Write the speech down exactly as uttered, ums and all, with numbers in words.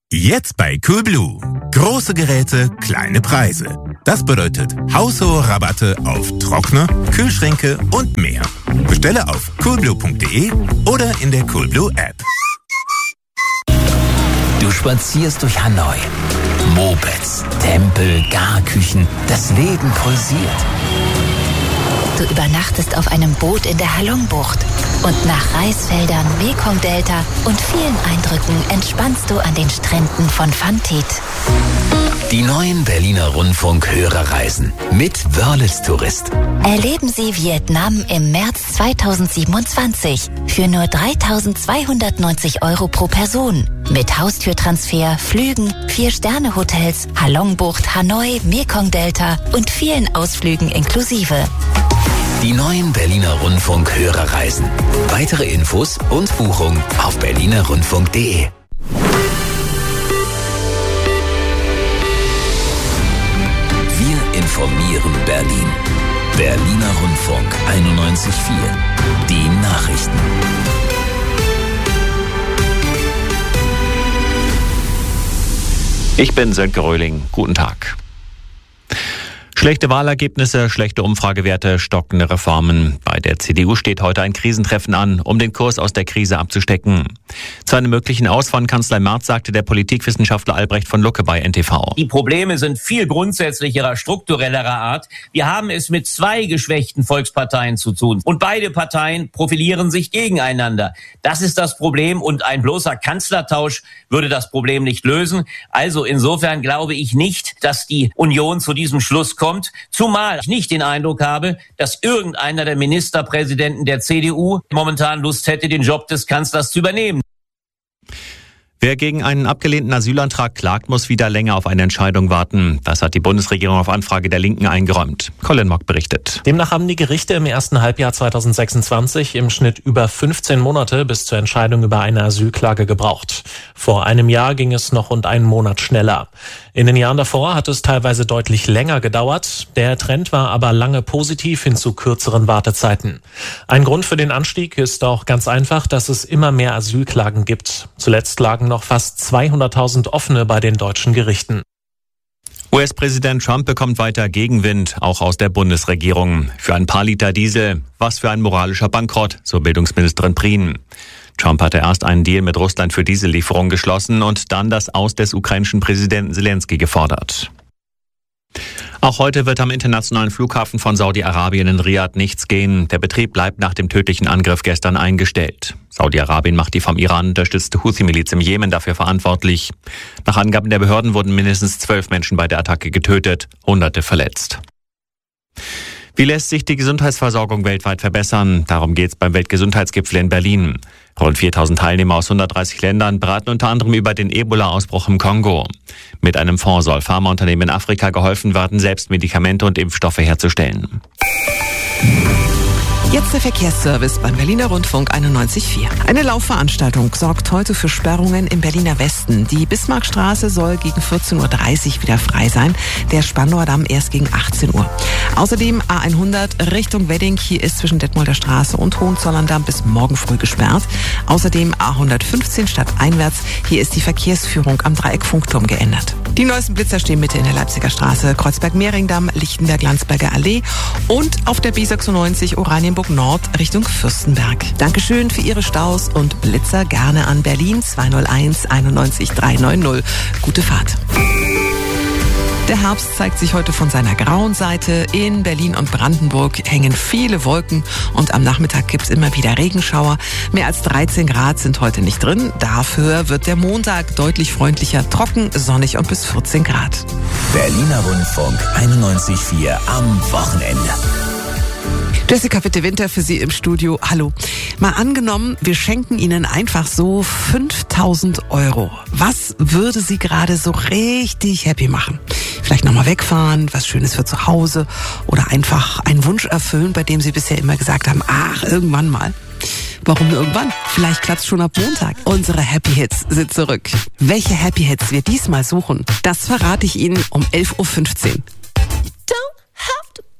Jetzt bei Coolblue. Große Geräte, kleine Preise. Das bedeutet haushohe Rabatte auf Trockner, Kühlschränke und mehr. Bestelle auf coolblue punkt de oder in der Coolblue App. Du spazierst durch Hanoi. Mopeds, Tempel, Garküchen, das Leben pulsiert. Du übernachtest auf einem Boot in der Halongbucht. Und nach Reisfeldern, Mekong-Delta und vielen Eindrücken entspannst du an den Stränden von Phan Thit. Die neuen Berliner Rundfunk-Hörerreisen mit Wörlitz Tourist. Erleben Sie Vietnam im März zweitausendsiebenundzwanzig für nur dreitausendzweihundertneunzig Euro pro Person. Mit Haustürtransfer, Flügen, Vier-Sterne-Hotels, Halongbucht, Hanoi, Mekong-Delta und vielen Ausflügen inklusive. Die neuen Berliner Rundfunk-Hörerreisen. Weitere Infos und Buchung auf berliner rundfunk punkt de. Wir informieren Berlin. Berliner Rundfunk einundneunzig Komma vier. Die Nachrichten. Ich bin Sönke Röhling. Guten Tag. Schlechte Wahlergebnisse, schlechte Umfragewerte, stockende Reformen. Bei der C D U steht heute ein Krisentreffen an, um den Kurs aus der Krise abzustecken. Zu einem möglichen Aus von Kanzler Merz sagte der Politikwissenschaftler Albrecht von Lucke bei N T V. Die Probleme sind viel grundsätzlicherer, strukturellerer Art. Wir haben es mit zwei geschwächten Volksparteien zu tun. Und beide Parteien profilieren sich gegeneinander. Das ist das Problem und ein bloßer Kanzlertausch würde das Problem nicht lösen. Also insofern glaube ich nicht, dass die Union zu diesem Schluss kommt. Zumal ich nicht den Eindruck habe, dass irgendeiner der Ministerpräsidenten der C D U momentan Lust hätte, den Job des Kanzlers zu übernehmen. Wer gegen einen abgelehnten Asylantrag klagt, muss wieder länger auf eine Entscheidung warten. Das hat die Bundesregierung auf Anfrage der Linken eingeräumt. Colin Mock berichtet. Demnach haben die Gerichte im ersten Halbjahr zweitausendsechsundzwanzig im Schnitt über fünfzehn Monate bis zur Entscheidung über eine Asylklage gebraucht. Vor einem Jahr ging es noch rund einen Monat schneller. In den Jahren davor hat es teilweise deutlich länger gedauert. Der Trend war aber lange positiv hin zu kürzeren Wartezeiten. Ein Grund für den Anstieg ist auch ganz einfach, dass es immer mehr Asylklagen gibt. Zuletzt lagen noch fast zweihunderttausend offene bei den deutschen Gerichten. U S-Präsident Trump bekommt weiter Gegenwind, auch aus der Bundesregierung. Für ein paar Liter Diesel, was für ein moralischer Bankrott, so Bildungsministerin Prien. Trump hatte erst einen Deal mit Russland für Diesellieferungen geschlossen und dann das Aus des ukrainischen Präsidenten Zelensky gefordert. Auch heute wird am internationalen Flughafen von Saudi-Arabien in Riad nichts gehen. Der Betrieb bleibt nach dem tödlichen Angriff gestern eingestellt. Saudi-Arabien macht die vom Iran unterstützte Houthi-Miliz im Jemen dafür verantwortlich. Nach Angaben der Behörden wurden mindestens zwölf Menschen bei der Attacke getötet, Hunderte verletzt. Wie lässt sich die Gesundheitsversorgung weltweit verbessern? Darum geht es beim Weltgesundheitsgipfel in Berlin. Rund viertausend Teilnehmer aus hundertdreißig Ländern beraten unter anderem über den Ebola-Ausbruch im Kongo. Mit einem Fonds soll Pharmaunternehmen in Afrika geholfen werden, selbst Medikamente und Impfstoffe herzustellen. Jetzt der Verkehrsservice beim Berliner Rundfunk einundneunzig Komma vier. Eine Laufveranstaltung sorgt heute für Sperrungen im Berliner Westen. Die Bismarckstraße soll gegen vierzehn Uhr dreißig wieder frei sein, der Spandauer Damm erst gegen achtzehn Uhr. Außerdem A hundert Richtung Wedding, hier ist zwischen Detmolder Straße und Hohenzollern-Damm bis morgen früh gesperrt. Außerdem A hundertfünfzehn stadteinwärts, hier ist die Verkehrsführung am Dreieck Funkturm geändert. Die neuesten Blitzer stehen Mitte in der Leipziger Straße, Kreuzberg-Mehringdamm, Lichtenberg-Landsberger Allee und auf der B sechsundneunzig Oranienburg Nord Richtung Fürstenberg. Dankeschön für Ihre Staus und Blitzer gerne an Berlin zwei null eins einundneunzig dreihundertneunzig. Gute Fahrt. Der Herbst zeigt sich heute von seiner grauen Seite. In Berlin und Brandenburg hängen viele Wolken und am Nachmittag gibt's immer wieder Regenschauer. Mehr als dreizehn Grad sind heute nicht drin. Dafür wird der Montag deutlich freundlicher, trocken, sonnig und bis vierzehn Grad. Berliner Rundfunk einundneunzig Komma vier am Wochenende. Jessica Witte-Winter für Sie im Studio. Hallo. Mal angenommen, wir schenken Ihnen einfach so fünftausend Euro. Was würde Sie gerade so richtig happy machen? Vielleicht nochmal wegfahren, was Schönes für zu Hause oder einfach einen Wunsch erfüllen, bei dem Sie bisher immer gesagt haben, ach, irgendwann mal. Warum irgendwann? Vielleicht klappt's schon ab Montag. Unsere Happy Hits sind zurück. Welche Happy Hits wir diesmal suchen, das verrate ich Ihnen um elf Uhr fünfzehn. Don't